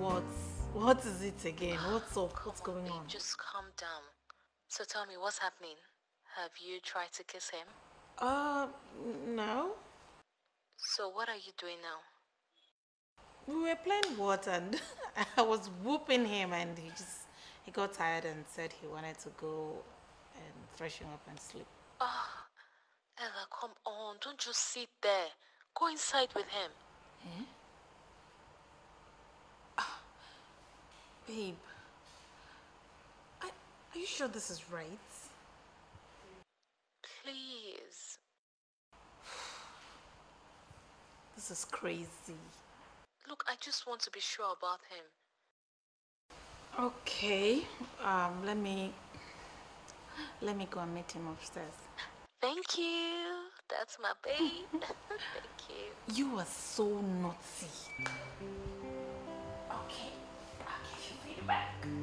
what? What is it again? What's up? What's going on? Just calm down. So tell me, what's happening? Have you tried to kiss him? No. So what are you doing now? We were playing what and I was whooping him and he got tired and said he wanted to go and freshen up and sleep. Ah, Ella, come on. Don't just sit there. Go inside with him. Babe, are you sure this is right? Please. This is crazy. Look, I just want to be sure about him. Okay. Let me go and meet him upstairs. Thank you. That's my babe. Thank you. You are so naughty. Okay. I'll give you feedback.